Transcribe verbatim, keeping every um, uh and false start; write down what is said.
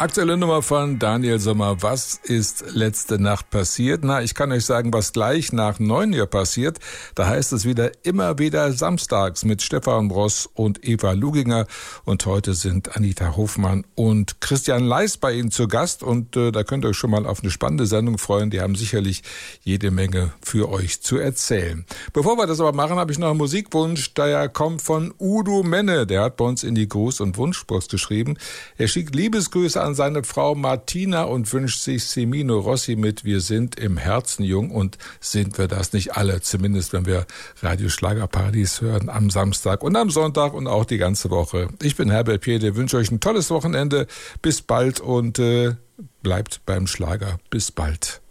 Aktuelle Nummer von Daniel Sommer. Was ist letzte Nacht passiert? Na, ich kann euch sagen, was gleich nach neun hier passiert. Da heißt es wieder immer wieder samstags mit Stefan Bross und Eva Luginger. Und heute sind Anita Hofmann und Christian Leis bei Ihnen zu Gast. Und äh, da könnt ihr euch schon mal auf eine spannende Sendung freuen. Die haben sicherlich jede Menge für euch zu erzählen. Bevor wir das aber machen, habe ich noch einen Musikwunsch. Der kommt von Udo Menne. Der hat bei uns in die Gruß- und Wunschbox geschrieben. Er schickt Liebesgrüße an seine Frau Martina und wünscht sich Semino Rossi mit Wir sind im Herzen jung. Und sind wir das nicht alle, zumindest wenn wir Radio Schlagerparadies hören am Samstag und am Sonntag und auch die ganze Woche. Ich bin Herbert Piede, wünsche euch ein tolles Wochenende. Bis bald und äh, bleibt beim Schlager. Bis bald.